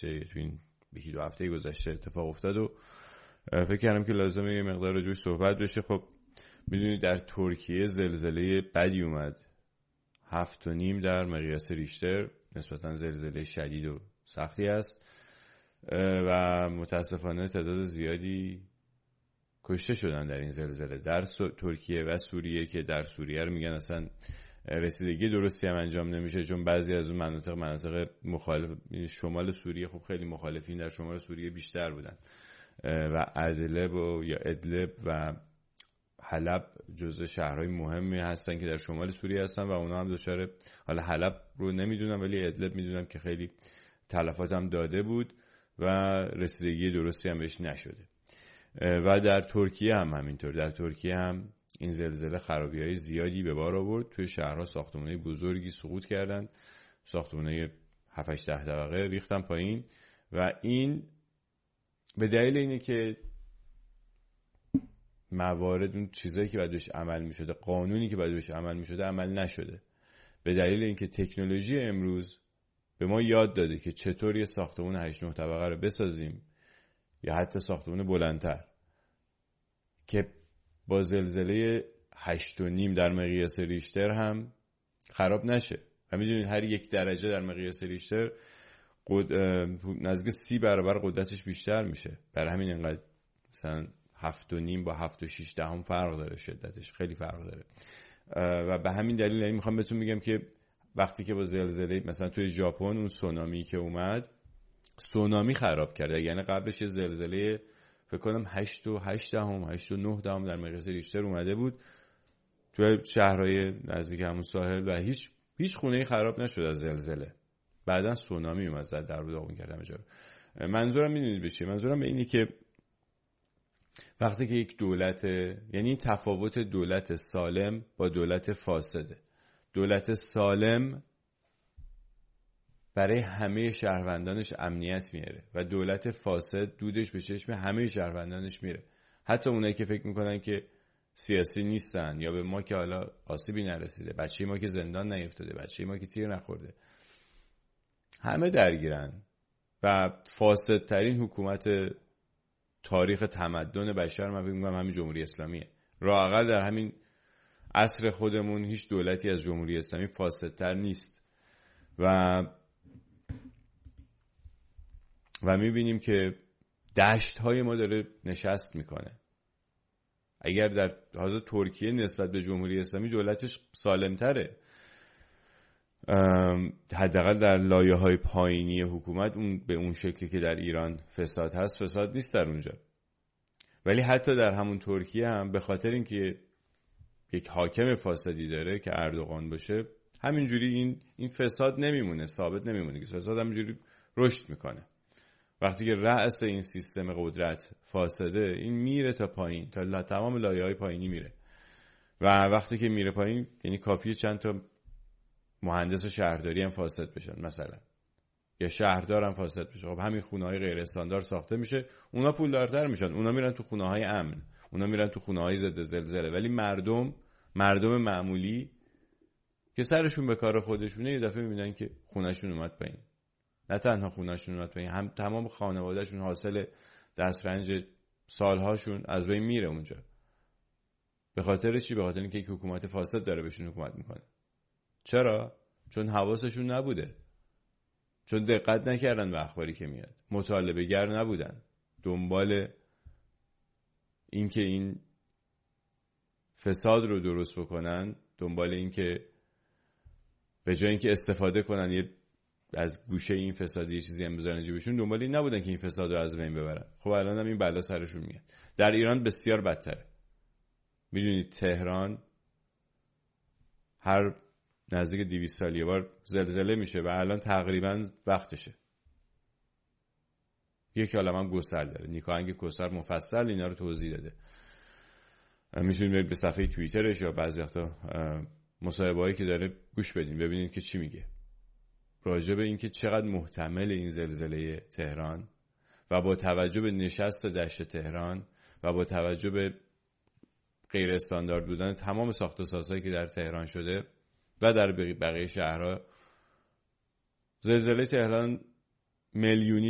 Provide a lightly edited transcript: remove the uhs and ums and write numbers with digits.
گذشته، تو این 1-2 هفته گذشته اتفاق افتاد و فکر کردم که لازمه یه مقدار راجعش صحبت بشه. خب میدونید در ترکیه زلزله بدی اومد، 7.5 در مقیاس ریشتر، نسبتا زلزله شدید و سختی است و متاسفانه تعداد زیادی کشته شدن در این زلزله در ترکیه و سوریه، که در سوریه رو میگن اصلا رسیدگی درستی هم انجام نمیشه، چون بعضی از اون مناطق مخالف شمال سوریه خب خیلی مخالفین در شمال سوریه بیشتر بودن و ادلب و حلب جزء شهرهای مهمی هستن که در شمال سوریه هستن و اونا هم دچار، حالا حلب رو نمیدونم ولی ادلب میدونم که خیلی تلفات هم داده بود و رسیدگی درستی هم بهش نشده. و در ترکیه هم همینطور، در ترکیه هم این زلزله خرابی‌های زیادی به بار آورد. توی شهرها ساختمان‌های بزرگی سقوط کردند، ساختمان‌های 7-8 طبقه ریختن پایین و این به دلیل اینه که موارد، اون چیزایی که باید بهش عمل می‌شده، قانونی که باید بهش عمل می‌شده عمل نشده. به دلیل اینکه تکنولوژی امروز به ما یاد داده که چطور یه ساختمان 8-9 طبقه رو بسازیم یا حتی ساختمان بلندتر که با زلزله 8.5 در مقیاس ریشتر هم خراب نشه. و میدونید هر 1 درجه در مقیاس ریشتر نزدیک 30 برابر قدرتش بیشتر میشه. برای همین انقدر مثلا 7.5 با 7.6 دهم فرق داره، شدتش خیلی فرق داره. و به همین دلیل میخوام بهتون بگم که وقتی که با زلزله مثلا توی ژاپن اون سونامی که اومد، سونامی خراب کرده، یعنی قبلش یه زلزله فکر کنم 8.8 8.9 در مقیاس ریشتر اومده بود توی شهرهای نزدیک همون ساحل و هیچ خونه‌ای خراب نشد از زلزله. بعدن سونامی اومد زد در رو داغون کرد همه جا رو. منظورم میدونید به چیه؟ منظورم به اینه که وقتی که یک دولت، یعنی تفاوت دولت سالم با دولت فاسده. دولت سالم برای همه شهروندانش امنیت میاره و دولت فاسد دودش به چشم همه شهروندانش میره، حتی اونایی که فکر میکنن که سیاسی نیستن یا به ما که حالا آسیبی نرسیده، بچه ما که زندان نیفتاده، بچه ما که تیر نخورده، همه درگیرن. و فاسدترین حکومت تاریخ تمدن بشر من فکر میکنم همین جمهوری اسلامیه. راحل در همین عصر خودمون هیچ دولتی از جمهوری اسلامی فاسدتر نیست و میبینیم که دشت های ما داره نشست میکنه. اگر در حاضر ترکیه نسبت به جمهوری اسلامی دولتش سالمتره، حداقل در لایه های پایینی حکومت اون به اون شکلی که در ایران فساد هست، فساد نیست در اونجا. ولی حتی در همون ترکیه هم به خاطر اینکه یک حاکم فاسدی داره که اردوغان باشه، همینجوری این فساد نمیمونه، ثابت نمیمونه، که فساد همینجوری رشد میکنه. وقتی که رأس این سیستم قدرت فاسده، این میره تا پایین، تا تمام لایه‌های پایینی میره و وقتی که میره پایین یعنی کافیه چند تا مهندس و شهرداری هم فاسد بشن مثلا، یا شهردار هم فاسد بشه. خب همین خونه‌های غیر استاندارد ساخته میشه، اونا پولدارتر میشن، اونا میرن تو خونه‌های امن، اونا میرن تو خونه‌های ضد زلزله. ولی مردم معمولی که سرشون به کار خودشونه، یه دفعه میبینن که خونه‌شون اومد پایین. نه تنها خونه‌شون اومد پایین، هم تمام خانواده‌شون حاصل دسترنج سالهاشون از بین میره اونجا. به خاطر چی؟ به خاطر اینکه یک حکومت فاسد داره بهشون حکومت میکنه. چرا؟ چون حواسشون نبوده، چون دقت نکردن به اخباری که میاد، مطالبه گر نبودن، دنبال اینکه این فساد رو درست بکنن، دنبال اینکه به جای اینکه استفاده کنن یه از گوشه این فسادی یه چیزی هم بذارن جیبشون، دنبال این نبودن که این فساد رو از بین ببرن. خب الان هم این بلا سرشون میاد. در ایران بسیار بدتره. میدونید تهران هر نزدیک 200 سال یه بار زلزله میشه و الان تقریبا وقتشه. یک عالمه هم گسل داره، نیکاهنگ کوثر مفصل اینا رو توضیح داده. میتونید برید به صفحه توییترش یا بعضی وقتا مصاحبه‌هایی که داره گوش بدین، ببینید که چی میگه راجع به اینکه چقدر محتمل این زلزله تهران و با توجه به نشست دشت تهران و با توجه به غیر استاندارد بودن تمام ساخت و سازهایی که در تهران شده و در بقیه شهرها، زلزله تهران میلیونی